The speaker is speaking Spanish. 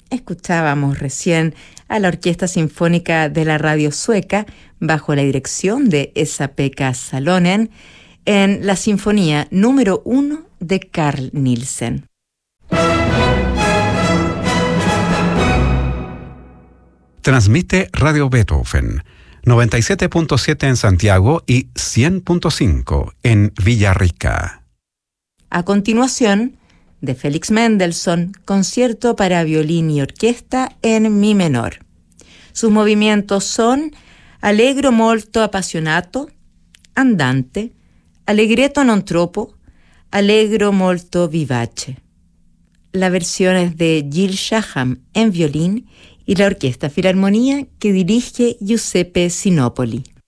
Escuchábamos recién a la Orquesta Sinfónica de la Radio Sueca, bajo la dirección de Esa-Pekka Salonen, en la Sinfonía número 1 de Carl Nielsen. Transmite Radio Beethoven, 97.7 en Santiago y 100.5 en Villarrica. A continuación, de Félix Mendelssohn, concierto para violín y orquesta en mi menor. Sus movimientos son allegro molto appassionato, andante, allegretto non troppo, allegro molto vivace. La versión es de Gil Shaham en violín y la Orquesta Filarmonía que dirige Giuseppe Sinopoli.